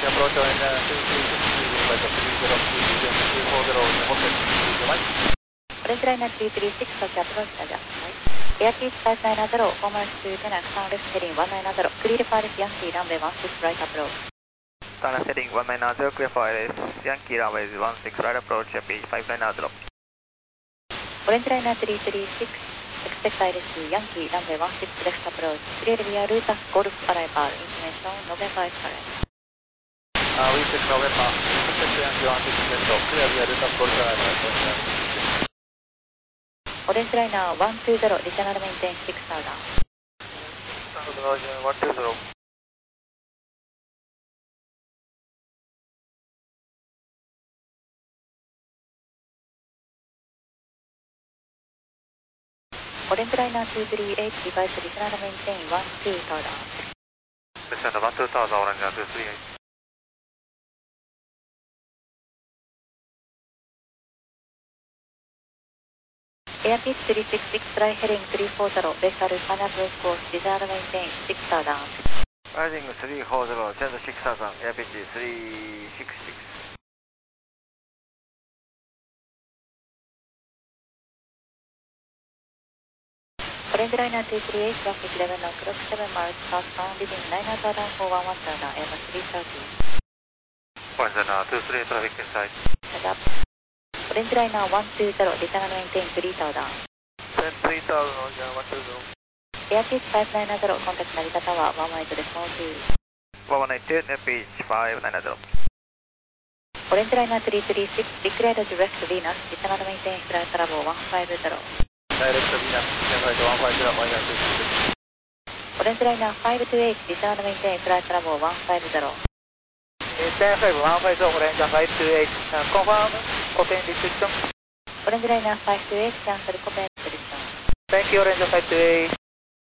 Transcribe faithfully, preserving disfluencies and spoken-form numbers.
approach orange two three six right of three zero two two four zero hold it right. Orange liner three three six touch approach right. Airspeed five nine zero, commerce to Tenax sound left heading one nine zero, clear for Yankee runway one six right approach. Sound left heading one nine zero, clear for Yankee runway one six right approach, Airspeed five nine zero. Orange liner three three six, expect I receive Yankee runway one six left approach, clear via route of Golf arrival, information November correct. Uh, we took November, expect Yankee one six left, clear via route of Golf arrival. Orange liner one two zero, additional maintain six thousand. one two zero. Orange liner two three eight, device additional maintain one two thousand. Descend one two thousand, orange two three eight. Airspeed three six six, fly heading three four zero, vessel final approach course, desire maintain six thousand. Rising three four zero, change six thousand, airspeed three six six. Orange liner two three eight, traffic eleven o'clock, seven miles, southbound, leading nine thousand for one one thousand, Airbus three thirty. Orange liner two three eight, traffic inside. Head up. Orange liner one two zero, desire maintain three thousand. Send three thousand, orange one two zero. Airspeed five nine zero, contact Narita Tower, one one eight response two. one one eight, airspeed five nine zero. Orange liner three three six, declared direct Venus, desire maintain flight level one five zero. Direct Venus, flight one five zero, minus two six. Orange liner five two eight, desire maintain flight level one five zero. Stand five one five zero, orange five two eight, uh, confirm, open restriction. Orange liner five two eight, cancel copy restriction. Thank you, orange five two eight.